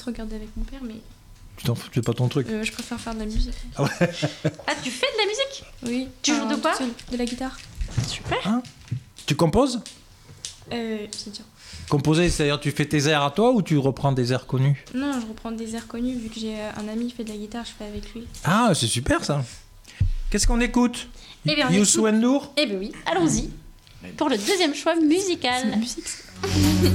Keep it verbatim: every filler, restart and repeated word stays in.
juste regarder avec mon père, mais Tu t'en fous, c'est pas ton truc. euh, je préfère faire de la musique. Ah ouais. Ah, tu fais de la musique? Oui. Tu joues de quoi? toute seule, de la guitare. Super. Hein Tu composes? Euh, c'est dur. Composer, c'est-à-dire tu fais tes airs à toi ou tu reprends des airs connus? Non, je reprends des airs connus, vu que j'ai euh, un ami qui fait de la guitare, je fais avec lui. Ah, c'est super ça. Qu'est-ce qu'on écoute? Eh bien, on Youssou écoute- N'Dour? Eh bien oui, allons-y. Pour le deuxième choix musical. C'est la musique.